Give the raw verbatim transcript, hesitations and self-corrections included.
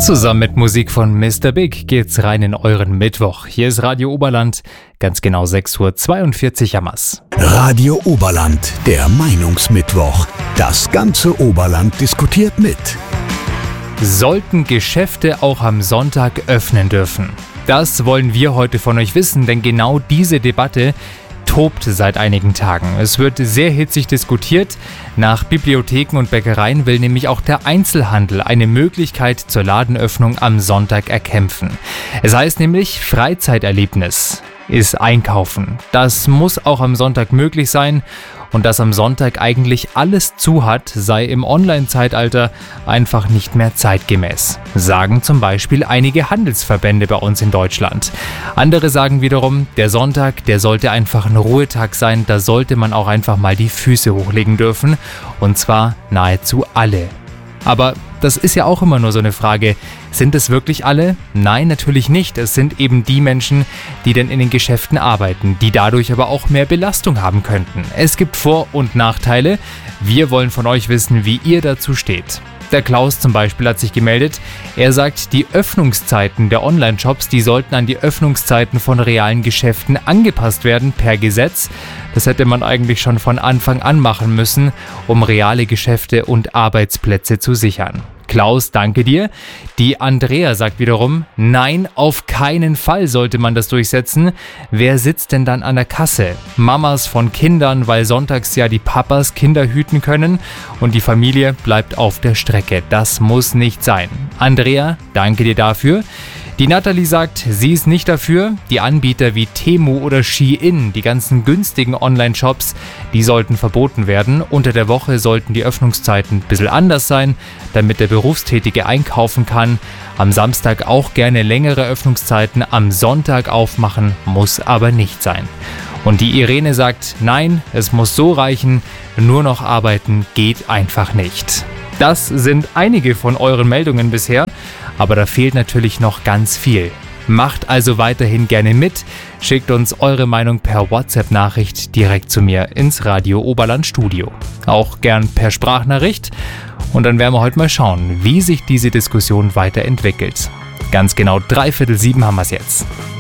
Zusammen mit Musik von Mister Big geht's rein in euren Mittwoch. Hier ist Radio Oberland, ganz genau sechs Uhr zweiundvierzig am Ass. Radio Oberland, der Meinungsmittwoch. Das ganze Oberland diskutiert mit. Sollten Geschäfte auch am Sonntag öffnen dürfen? Das wollen wir heute von euch wissen, denn genau diese Debatte tobt seit einigen Tagen. Es wird sehr hitzig diskutiert. Nach Bibliotheken und Bäckereien will nämlich auch der Einzelhandel eine Möglichkeit zur Ladenöffnung am Sonntag erkämpfen. Es heißt nämlich, Freizeiterlebnis ist Einkaufen. Das muss auch am Sonntag möglich sein. Und dass am Sonntag eigentlich alles zu hat, sei im Online-Zeitalter einfach nicht mehr zeitgemäß. Sagen zum Beispiel einige Handelsverbände bei uns in Deutschland. Andere sagen wiederum, der Sonntag, der sollte einfach ein Ruhetag sein, da sollte man auch einfach mal die Füße hochlegen dürfen. Und zwar nahezu alle. Aber das ist ja auch immer nur so eine Frage. Sind es wirklich alle? Nein, natürlich nicht. Es sind eben die Menschen, die dann in den Geschäften arbeiten, die dadurch aber auch mehr Belastung haben könnten. Es gibt Vor- und Nachteile. Wir wollen von euch wissen, wie ihr dazu steht. Der Klaus zum Beispiel hat sich gemeldet. Er sagt, die Öffnungszeiten der Online-Shops, die sollten an die Öffnungszeiten von realen Geschäften angepasst werden per Gesetz. Das hätte man eigentlich schon von Anfang an machen müssen, um reale Geschäfte und Arbeitsplätze zu sichern. Klaus, danke dir. Die Andrea sagt wiederum, nein, auf keinen Fall sollte man das durchsetzen. Wer sitzt denn dann an der Kasse? Mamas von Kindern, weil sonntags ja die Papas Kinder hüten können und die Familie bleibt auf der Strecke. Das muss nicht sein. Andrea, danke dir dafür. Die Nathalie sagt, sie ist nicht dafür. Die Anbieter wie Temu oder Shein, die ganzen günstigen Online-Shops, die sollten verboten werden. Unter der Woche sollten die Öffnungszeiten ein bisschen anders sein, damit der Berufstätige einkaufen kann. Am Samstag auch gerne längere Öffnungszeiten, am Sonntag aufmachen, muss aber nicht sein. Und die Irene sagt, nein, es muss so reichen, nur noch arbeiten geht einfach nicht. Das sind einige von euren Meldungen bisher, aber da fehlt natürlich noch ganz viel. Macht also weiterhin gerne mit, schickt uns eure Meinung per WhatsApp-Nachricht direkt zu mir ins Radio Oberland Studio. Auch gern per Sprachnachricht und dann werden wir heute mal schauen, wie sich diese Diskussion weiterentwickelt. Ganz genau dreiviertel sieben haben wir es jetzt.